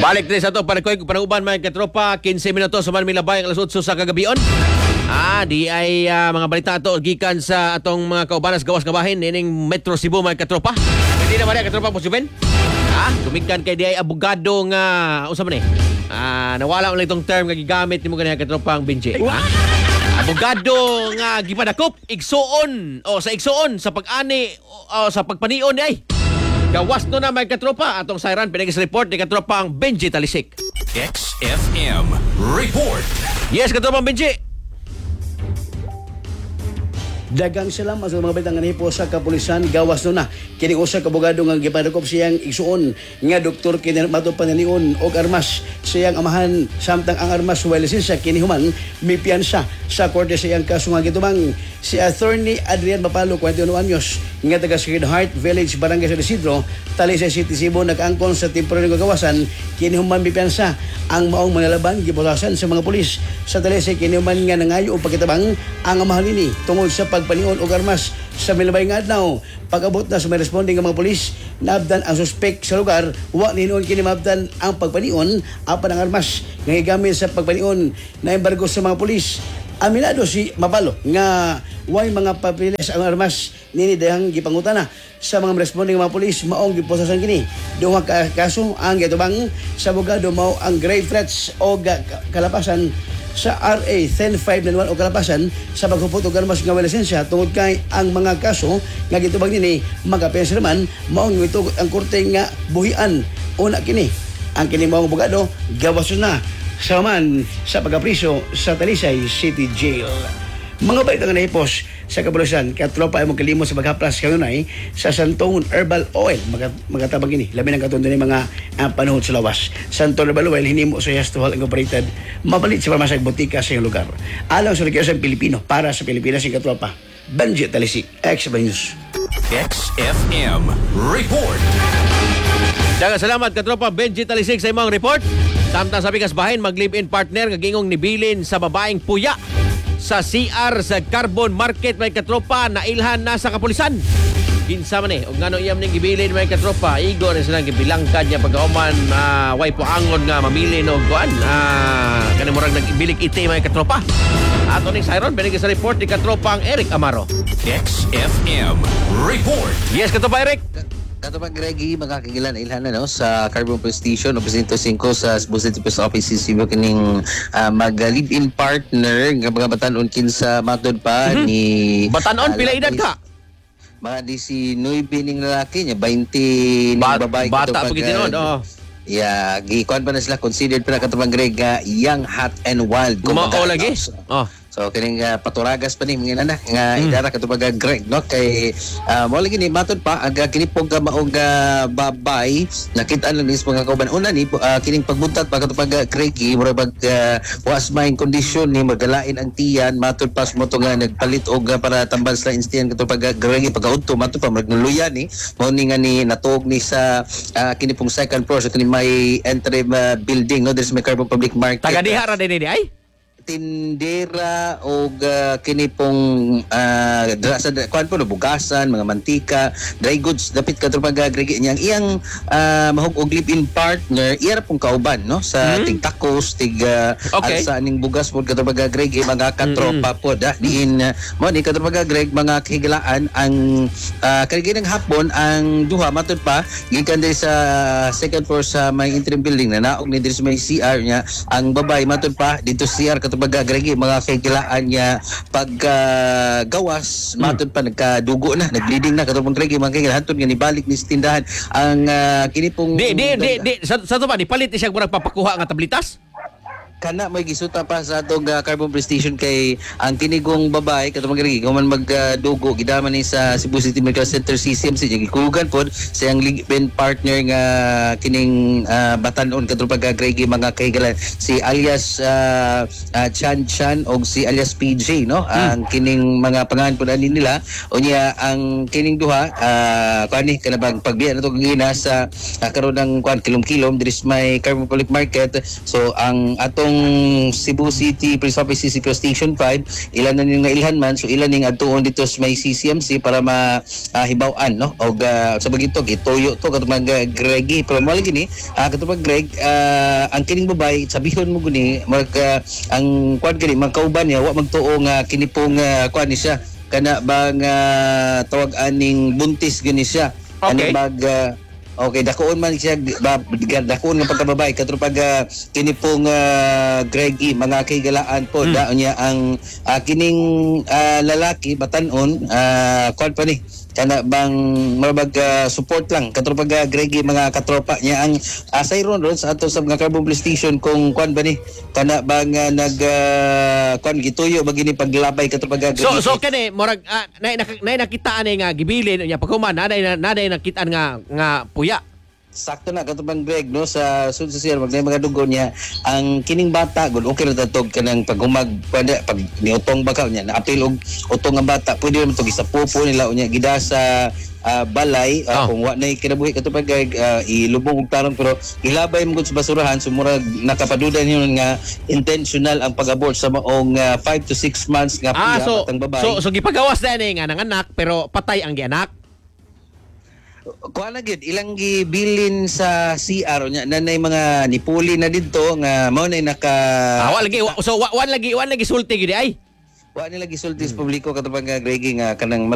Balik din sa ito, panauban mga katropa, 15 minutos sa Manila Bay, alas 8 sa kagabion. Di ay mga balita ito gikan sa atong mga kaubanas gawas kabahin ining Metro Cebu mga katropa. Hindi naman yan katropa po si Ben. Tumikan kay di ay abogado nga, usap man nawala ulit itong term nga gigamit ni mo ganyan katropa ang Benji. Abogado nga gipadakop, igsuon, sa igsuon, sa pag-ani, sa pagpanion di ay. Gawas no na may katropa atong siren pinagis report ni katropang Benji Talisik. XFM Report. Yes, katropang Benji. Dagang salamat sa mga balitang ganipo sa kapulisan gawas no na kini usa ka abogado nga gipadakop siyang igsuon nga doktor kini mato pananion og armas siyang amahan samtang ang armas way lisensya kini human may piyansa sa korte siyang kaso nga gitubang si Attorney Adrian Mapalo 41 anyos nga taga Sacred Heart Village Barangay San Isidro Talisay City Cebu nag-angkon sa temporary nga gawasan kini human may piyansa ang maong manalaban gibutasan sa mga pulis sa Talisay kini human nga nangayo og pagkitabang ang amahan ini tungod sa pagpanion og armas sa milabay nga adlaw. Pag-abot na sa may responding nga mga pulis, naabdan ang suspek sa lugar, wa niinoon kini maabdan ang pagpanion apan ang armas nga gigamit sa pagpanion na embargo sa mga pulis. Aminado si Mapalo nga way mga papilis ang armas nini dayang gipangutana sa mga responding mga pulis maong giposasan kini. Duha ka kaso ang gitubang sa abogado mao ang grave threats o kalapasan sa RA 10591 o kalapasan sa paghupot og armas nga wala lisensya tungod kay ang mga kaso nga gitubang nini magapensa naman maong ito ang korte nga buhian una kini ang kini maong abogado gawas na sa man sa pagkapriso sa Talisay City Jail. Mga balitang nahipos sa kapulisan, katropa ay magkalimos sa paghaplas kanunay sa Santong Herbal Oil. Magatabang ini, labi ng katundo ni mga panahon sa lawas. Santong Herbal Oil, hinimo sa Yastuhal Incorporated, mabalit sa pamasag botika sa iyong lugar. Alang sa Rekyosang Pilipino, para sa Pilipinas yung katropa. Benji Talisik, XFM News. XFM Report. Daga salamat katropa Benji Talisik sa imong report. Samtang sabi kasbahin mag-live-in partner nga gingong nibilin sa babaeng puya sa CR sa Carbon Market may katropa na ilhan na sa kapulisan. Kinsa man og ngano iyam ning gibilin may katropa igo na silang gibilangkad niya pagkauman way puangon nga mamili no kuan kani murag nagbilik iti may katropa. Ato ning siron binigay sa report ni katropang Eric Amaro. XFM Report. Yes katropa Eric. Katapag Greggy, magkakigilan ilhan na sa Carbon Police Station o Presinto 5 sa Cebu City Post Office in Cebu kining mag-live-in partner nga mga batanon kinsa matod pa ni Batanon pila edad ka? Mga 19 ning lalaki niya 20 ning babae bata pag tinud yeah, gikuan pa na sila considered pa na katapag Greg young, hot and wild. Kumao lagi? So kining paturagas pa ni mga anak nga idara katupag Greg no kay mo lagi ni matod pa aga kini pog maog babay nakita lang nis mga kauban una ni kining pagbuntag pa katupag Greg mura bag was mind condition ni magalain ang tiyan matod pa mo to nga nagpalit og para tambal sa instiyan katupag Greg pagkaudto matod pa magnuluyan ni mo ni nga ni natuog ni sa kini pong second floor so kini may entry building no there's may Carbon Public Market taga diha ra dinhi ay tindera o kini pong sa kuan po bugasan mga mantika dry goods dapit ka pag agregi niyang iyang mahug og live-in partner iya pong kauban no sa tig tacos tig alsa ning bugas pod ka pag agregi mga katropa pod diin mo ni ka pag agreg mga kahigalaan ang kaliginang hapon ang duha matud pa gikan diri sa second floor sa may interim building na naog ni diri sa may CR niya ang babay matud pa dito CR Gregi mga kagilaan niya paggawas matod pa nagkadugo na nagbleeding na katong Gregi mga kagilaan hantod nga nibalik ni tindahan ang kini pong sa to ba ni palit siya murag papakuha nga tablitas kana may gisuta pa sa atong Carbon Police Station kay ang tinigong babae katong Gregi man magdugo gidaman ni sa Cebu City Medical Center CCMC gikugan pod sa iyang live-in partner nga kining batanon katong Gregi mga kahigalan si alias Chan og si alias PJ no ang kining mga pangalan pod ani nila unya ang kining duha kani kanabang pagbiya nato gina sa karon ng kilom-kilom diri may Carbon Public Market so ang atong Cebu City Police Office CCPO Station 5 ilan na ning nailhan man so ilan ning adtuon dito sa may CCMC para mahibaw-an no og sa bagito gituyo to katong mga Greggy pero mo lagi ni katong mga Greg ang kining babay sabihon mo guni ang kwan kini magkauban niya wa magtuo nga kini pong kwan ni siya kana bang tawag aning buntis gani siya Okay. ano bag okay, dakoon man siya, dakoon nga pagkababay, katro pag kini pong Greggy, mga kaigalaan po, daon niya ang kining lalaki, batanon, kwan pa ni, kana bang marabag support lang, katro pag Greggy, mga katropa niya, ang sayron ron sa ato sa mga carbon police station, kung kwan ba ni, kana bang kwan, gituyo, bagini paglabay, katro pag Greggy. So kani morag nay nakitaan nga gibilin nya paghuman naday nakitaan nga puya. Sakto na katubang Greg no sa sunod sa siya magnay mga dugo niya ang kining bata gud okay ra tatog kanang paghumag pwede pag niutong bakaw niya naapil og utong nga bata pwede man to gisapupo nila unya gida sa balay kung wa nay kinabuhi katubang Greg ilubong og tarong pero ilabay mo gud sa basurahan sumurag nakapadudan niyo nga intentional ang pag-abort sa maong 5 to 6 months nga So patang babae. so gipagawas na ni nga nanganak pero patay ang gianak. Kuha na gid ilang gibilin sa CR nya nanay mga nipuli na didto nga mao nay naka Wa lagi sulti gid ay. wa nila gisulti sa publiko katubang Greggy nga kanang